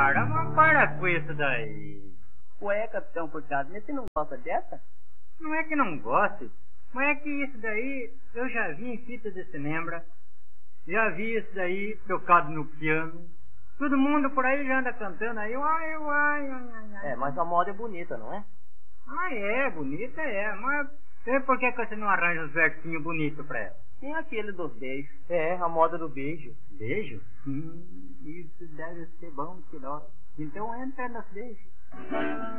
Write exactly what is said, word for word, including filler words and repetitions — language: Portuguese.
cara, mas para com isso daí. Ué, capitão Furtado, mas você não gosta dessa? Não é que não goste, mas é que isso daí eu já vi em fita de cinema, já vi isso daí tocado no piano. Todo mundo por aí já anda cantando aí, uai, uai, uai, uai. É, mas a moda é bonita, não é? Ah, é, bonita é, mas e por que que você não arranja uns versinhos bonitos pra ela? Tem aquele dos beijos. É, a moda do beijo. Beijo? Hum, isso deve ser bom, que dó. Então entra nos beijos.